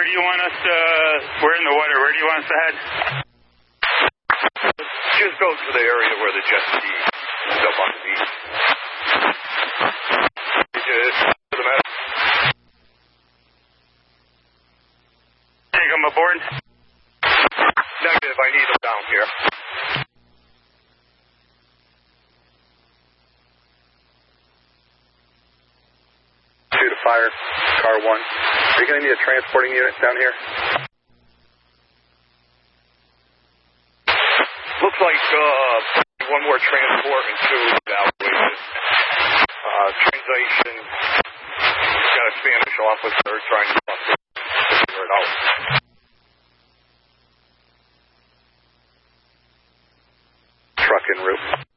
Where do you want us to... We're in the water. Where do you want us to head? Just go to the area where the jet ski is up on the beach. To the matter. Take them aboard? Negative, I need them down here. Due to fire, car 1. Are you going to need a transporting unit down here? Looks like one more transport and 2 evaluations. Translation, got a Spanish officer trying to figure it out. Truck en route.